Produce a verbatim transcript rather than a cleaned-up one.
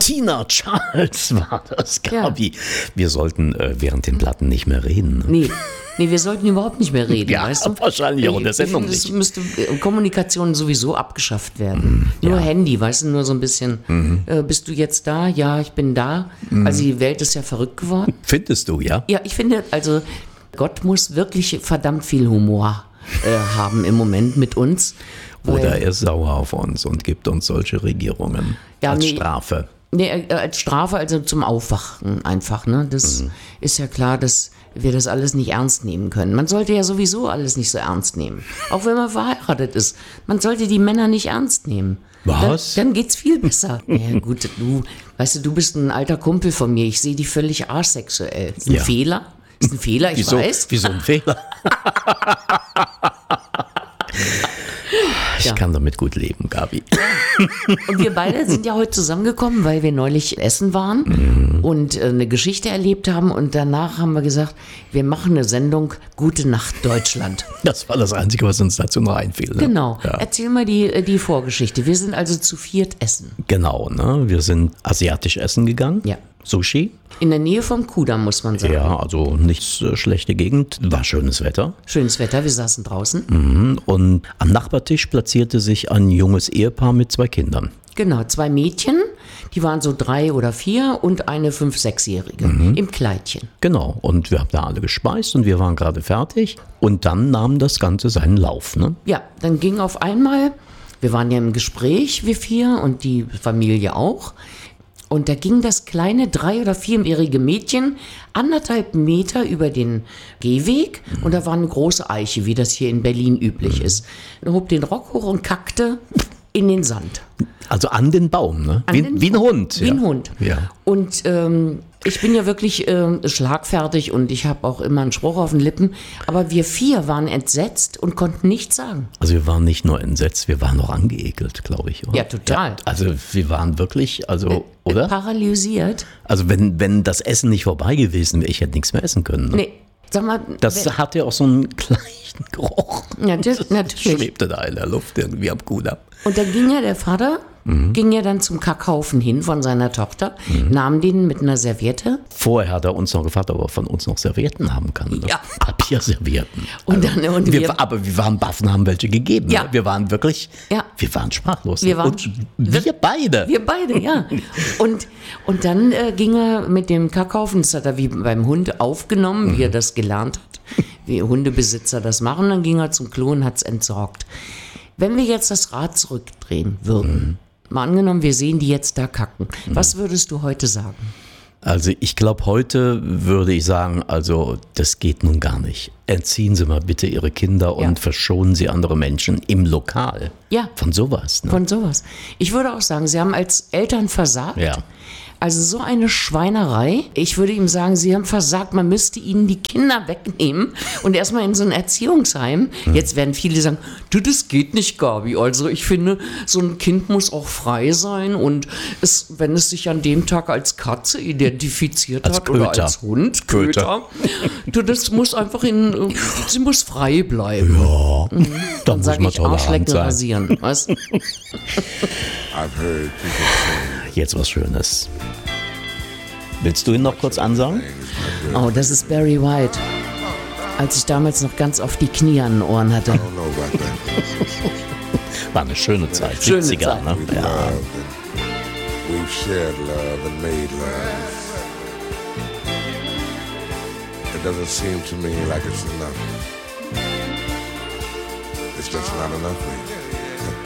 Tina Charles war das, Gabi. Ja. Wir sollten äh, während den Platten nicht mehr reden. Ne? Nee. Nee, wir sollten überhaupt nicht mehr reden, ja, weißt du? Wahrscheinlich auch in der Sendung ich finde, nicht. Es müsste Kommunikation sowieso abgeschafft werden. Mm, nur ja. Handy, weißt du, nur so ein bisschen, mhm. äh, bist du jetzt da? Ja, ich bin da. Mhm. Also die Welt ist ja verrückt geworden. Findest du, ja? Ja, ich finde, also Gott muss wirklich verdammt viel Humor äh, haben im Moment mit uns. Oder er ist sauer auf uns und gibt uns solche Regierungen ja, als nee, Strafe. Nee, als Strafe, also zum Aufwachen einfach. Ne? Das mhm. ist ja klar, dass wir das alles nicht ernst nehmen können. Man sollte ja sowieso alles nicht so ernst nehmen. Auch wenn man verheiratet ist. Man sollte die Männer nicht ernst nehmen. Was? Dann, dann geht's viel besser. Ja gut, du, weißt du, du bist ein alter Kumpel von mir. Ich sehe dich völlig asexuell. Ist ein ja. Fehler? Ist ein Fehler, ich wieso, weiß. Wieso ein Fehler? Ich ja. kann damit gut leben, Gabi. Und wir beide sind ja heute zusammengekommen, weil wir neulich essen waren mhm. und äh, eine Geschichte erlebt haben. Und danach haben wir gesagt, wir machen eine Sendung Gute Nacht Deutschland. Das war das Einzige, was uns dazu noch einfiel. Ne? Genau. Ja. Erzähl mal die, die Vorgeschichte. Wir sind also zu viert essen. Genau, ne? Wir sind asiatisch essen gegangen. Ja. Sushi. In der Nähe vom Kudamm, muss man sagen. Ja, also nicht äh, schlechte Gegend, war schönes Wetter. Schönes Wetter, wir saßen draußen. Mhm. Und am Nachbartisch platzierte sich ein junges Ehepaar mit zwei Kindern. Genau, zwei Mädchen, die waren so drei oder vier und eine fünf-, sechsjährige mhm. im Kleidchen. Genau, und wir haben da alle gespeist und wir waren gerade fertig. Und dann nahm das Ganze seinen Lauf, ne? Ja, dann ging auf einmal, wir waren ja im Gespräch, wir vier und die Familie auch. Und da ging das kleine drei- oder vierjährige Mädchen anderthalb Meter über den Gehweg und da war eine große Eiche, wie das hier in Berlin üblich ist. Und hob den Rock hoch und kackte in den Sand. Also an den Baum, ne? An Wie, den wie ein Hund. Wie ja. ein Hund. Ja. Und ähm, ich bin ja wirklich äh, schlagfertig und ich habe auch immer einen Spruch auf den Lippen. Aber wir vier waren entsetzt und konnten nichts sagen. Also wir waren nicht nur entsetzt, wir waren auch angeekelt, glaube ich. Oder? Ja, total. Ja, also wir waren wirklich, also, äh, oder? Paralysiert. Also wenn, wenn das Essen nicht vorbei gewesen wäre, ich hätte nichts mehr essen können. Ne? Nee. Sag mal, das wer, hatte auch so einen gleichen Geruch. Ja, das, natürlich. Schwebte da in der Luft irgendwie am Kudamm. Und dann ging ja der Vater, mhm. ging ja dann zum Kackhaufen hin von seiner Tochter, mhm. nahm den mit einer Serviette. Vorher hat er uns noch gefragt, ob er von uns noch Servietten haben kann. Ne? Ja. Papierservietten. Und also, dann, und wir, wir, aber wir waren baff und haben welche gegeben. Ja. Ne? Wir waren wirklich, ja. wir waren sprachlos. Wir waren, und wir, wir beide. Wir beide, ja. Und, und dann äh, ging er mit dem Kackhaufen, das hat er wie beim Hund aufgenommen, mhm. wie er das gelernt hat, wie Hundebesitzer das machen. Dann ging er zum Klo und hat es entsorgt. Wenn wir jetzt das Rad zurückdrehen würden, mhm. mal angenommen, wir sehen die jetzt da kacken, mhm. was würdest du heute sagen? Also ich glaube, heute würde ich sagen, also das geht nun gar nicht. Entziehen Sie mal bitte Ihre Kinder und ja. verschonen Sie andere Menschen im Lokal. Ja. Von sowas. Ne? Von sowas. Ich würde auch sagen, Sie haben als Eltern versagt. Ja. Also so eine Schweinerei. Ich würde ihm sagen, Sie haben versagt, man müsste ihnen die Kinder wegnehmen und erstmal in so ein Erziehungsheim. Hm. Jetzt werden viele sagen, du, das geht nicht, Gabi. Also ich finde, so ein Kind muss auch frei sein und es, wenn es sich an dem Tag als Katze identifiziert als hat Köter. oder als Hund, Köter, du, das muss einfach in, sie muss frei bleiben. Ja, mhm. dann, dann sage ich Arschlecken rasieren. Was? Jetzt was Schönes. Willst du ihn noch kurz ansagen? Oh, das ist Barry White. Als ich damals noch ganz oft die Knie an den Ohren hatte. War eine schöne Zeit. Schöne siebziger, Zeit. Ne? Ja. We've shared love and made love. It doesn't seem to me like it's enough. It's just not enough, baby.